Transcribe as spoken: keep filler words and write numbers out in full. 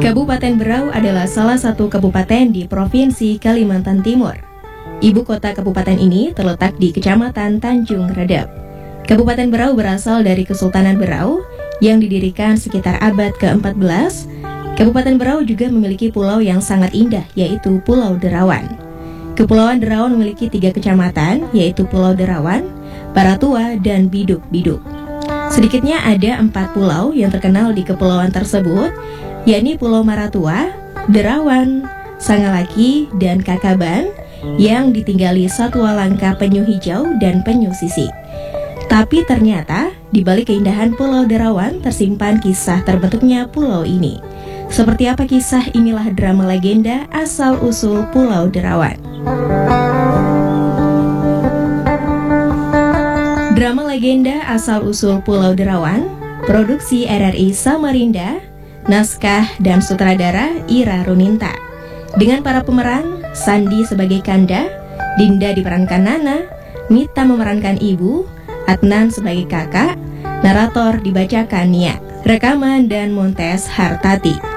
Kabupaten Berau adalah salah satu kabupaten di Provinsi Kalimantan Timur. Ibu kota kabupaten ini terletak di Kecamatan Tanjung Redep. Kabupaten Berau berasal dari Kesultanan Berau yang didirikan sekitar abad keempat belas. Kabupaten Berau juga memiliki pulau yang sangat indah, yaitu Pulau Derawan. Kepulauan Derawan memiliki tiga kecamatan, yaitu Pulau Derawan, Paratua, dan Biduk-Biduk. Sedikitnya ada empat pulau yang terkenal di kepulauan tersebut, yakni Pulau Maratua, Derawan, Sangalaki, dan Kakaban, yang ditinggali satwa langka penyu hijau dan penyu sisik. Tapi ternyata di balik keindahan Pulau Derawan tersimpan kisah terbentuknya pulau ini. Seperti apa kisah, inilah drama legenda asal-usul Pulau Derawan. Drama legenda asal-usul Pulau Derawan, produksi R R I Samarinda, naskah dan sutradara Ira Runinta. Dengan para pemeran, Sandi sebagai Kanda, Dinda diperankan Nana, Mita memerankan ibu, Adnan sebagai kakak, narator dibacakan Nia, rekaman dan montes Hartati.